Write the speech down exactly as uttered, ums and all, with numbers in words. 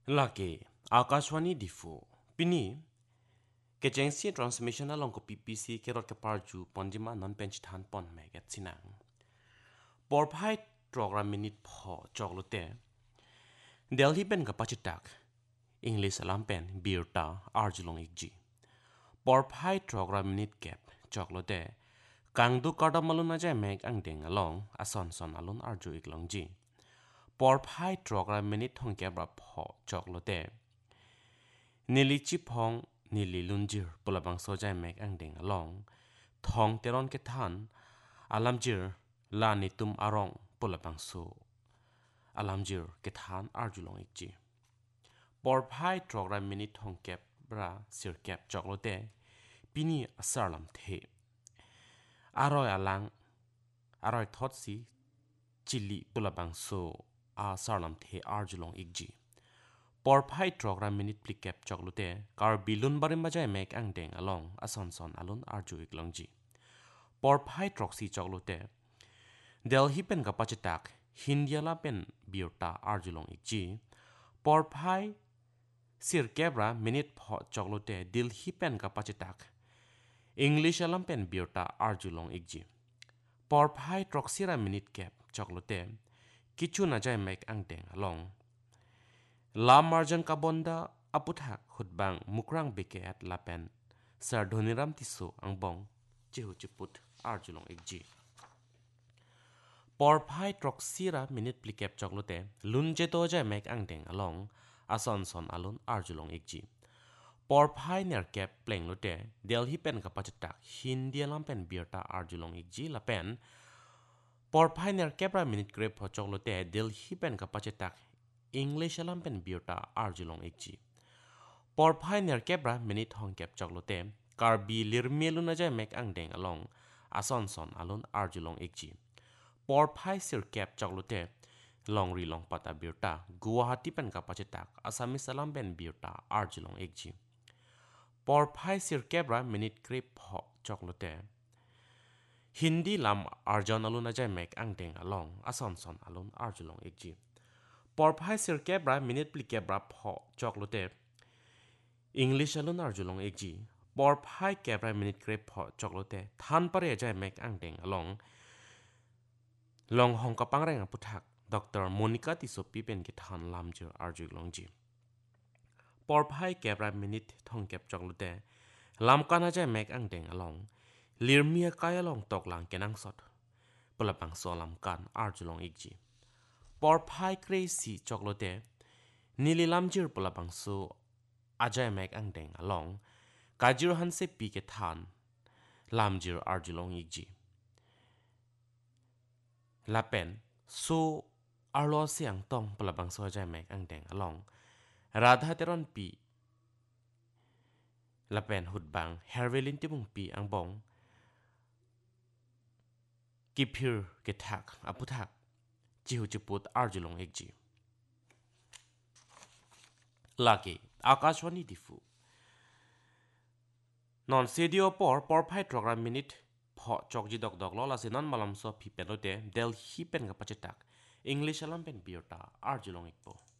Laki Akashwani difu pini kecengsi transmission along ko P P C kerot ke parju pondima non pench than pon meget sinang porphai program minute pho choklote Delhi pen kapachitak English alam pen birta arjulong ikji porphai program minute cap choklote kangdu kardamalun aja meg angdeng along ason son alun arju iklongji porphai program minute thong kebra pho choklote Nili chipong nili lunjir pulabang sojai mek angding along thong teron ke than alamjir la nitum arong pulabang so alamjir ke than arjulong ikji porphai program minute thong kep bra sir kep choklote pini asarlam the aroy alang aroy thot si chili pulabang so asarlam the arjulong ikji porphai program minute plikep choklute kar bilun barim bajai mek angdeng along ason son alun arju iklongji porphai troxy choklute Delhi pen kapachitak hindiala pen biurta arjulong ikji porphai sir kebra minute pho choklute Delhi pen kapachitak English alam pen biurta arjulong ikji porphai troxy ra minute kep choklute kichu na jai mek angdeng along Lam marjan kabonda aputhak hutbang mukrang beke at lapen sardhoniram tiso ang bong chihu chiput arjulong ikji porphai troxira minute plikep choklote lunje toja mek angdeng along ason son alun arjulong ikji porphai nerkep plenglote Delhi pen kapachitak hindi lampen birta arjulong ikji lapen porphai nerkep ra minute grep ho choklote Delhi pen kapachitak English alam pen biurta arjulong ikji porphai nerkebra minute hongkep choklote karbi lirmelu na jai mek angdeng along ason son alun arjulong ikji porphai sirkep choklote longri long pata biurta Guwahati pen kapachitak Assamese alam pen biurta arjulong ikji porphai sirkebra minute krip ho choklote Hindi lam arjon alun na jai mek angdeng along ason son alun arjulong ikji porphai sir kebra minute pli kebra pho choklote English alun arjulong ekji porphai kebra minute krep pho choklote than pare jai mek angdeng along long hong kapang reng puthak Doctor Monica tisopi pen ki than lamjir arjulongji porphai kebra minute thongkep choklote lam kana jai mek angdeng along lirmia kaya long toklang kenang sot pulapang solam kan arjulong ekji porphai crazy choklote nili lamjir pulapang so ajay mek angdeng along kajir hanse pi ke than lamjir arjulong ikji lapen so arlo siang tong pulapang so ajay mek angdeng along radha teron pi lapen hutbang hervelin tibung pi ang bong kipir ke thak aputhak chihu chiput arjulong ekji laki Akashwani difu non sedio por porphai program minute pho chokji dok dok lola sinon malam so phi pelote Delhi pen kapachitak English alam pen biota arjulong ikpo